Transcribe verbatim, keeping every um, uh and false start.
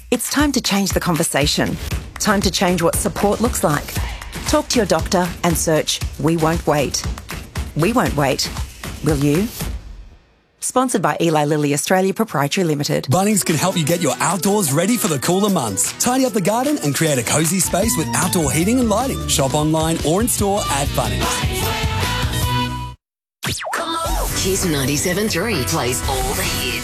It's time to change the conversation. Time to change what support looks like. Talk to your doctor and search We Won't Wait. We won't wait. Will you? Sponsored by Eli Lilly Australia Proprietary Limited. Bunnings can help you get your outdoors ready for the cooler months. Tidy up the garden and create a cosy space with outdoor heating and lighting. Shop online or in store at Bunnings. Kiss ninety-seven point three plays all the hits.